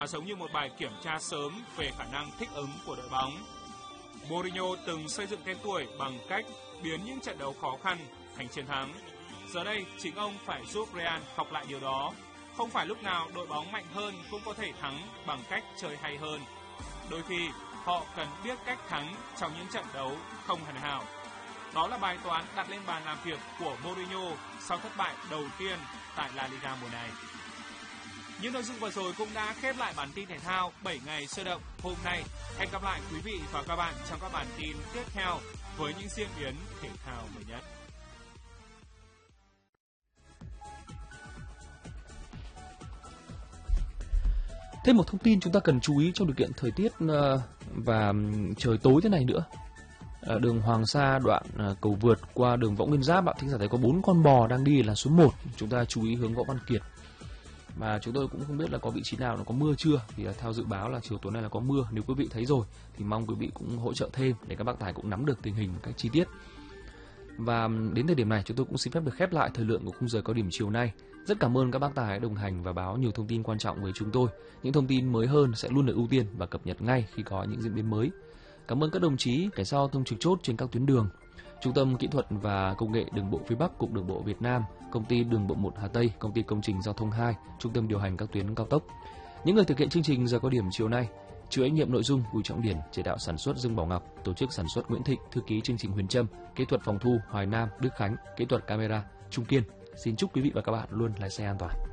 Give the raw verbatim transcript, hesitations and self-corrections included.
giống như một bài kiểm tra sớm về khả năng thích ứng của đội bóng. Mourinho từng xây dựng tên tuổi bằng cách biến những trận đấu khó khăn thành chiến thắng. Giờ đây, chính ông phải giúp Real học lại điều đó. Không phải lúc nào đội bóng mạnh hơn cũng có thể thắng bằng cách chơi hay hơn. Đôi khi, họ cần biết cách thắng trong những trận đấu không hoàn hảo. Đó là bài toán đặt lên bàn làm việc của Mourinho sau thất bại đầu tiên tại La Liga mùa này. Những nội dung vừa rồi cũng đã khép lại bản tin thể thao bảy ngày sôi động hôm nay. Hẹn gặp lại quý vị và các bạn trong các bản tin tiếp theo với những diễn biến thể thao mới nhất. Thêm một thông tin chúng ta cần chú ý trong điều kiện thời tiết và trời tối thế này nữa. Đường Hoàng Sa đoạn cầu vượt qua đường Võ Nguyên Giáp, bạn thính giả thấy có bốn con bò đang đi là số một. Chúng ta chú ý hướng Võ Văn Kiệt. Mà chúng tôi cũng không biết là có vị trí nào nó có mưa chưa, thì theo dự báo là chiều tối nay là có mưa. Nếu quý vị thấy rồi thì mong quý vị cũng hỗ trợ thêm để các bác tài cũng nắm được tình hình một cách chi tiết. Và đến thời điểm này chúng tôi cũng xin phép được khép lại thời lượng của khung giờ cao điểm chiều nay. Rất cảm ơn các bác tài đồng hành và báo nhiều thông tin quan trọng với chúng tôi. Những thông tin mới hơn sẽ luôn được ưu tiên và cập nhật ngay khi có những diễn biến mới. Cảm ơn các đồng chí cảnh sát giao thông trực chốt trên các tuyến đường, Trung tâm Kỹ thuật và Công nghệ Đường bộ phía Bắc, Cục Đường bộ Việt Nam, Công ty Đường bộ một Hà Tây, Công ty Công trình Giao thông hai, Trung tâm điều hành các tuyến cao tốc. Những người thực hiện chương trình giờ cao điểm chiều nay: chịu trách nhiệm nội dung Bùi Trọng Điển, chỉ đạo sản xuất Dương Bảo Ngọc, tổ chức sản xuất Nguyễn Thịnh, thư ký chương trình Huyền Trâm, kỹ thuật phòng thu Hoài Nam, Đức Khánh, kỹ thuật camera Trung Kiên. Xin chúc quý vị và các bạn luôn lái xe an toàn.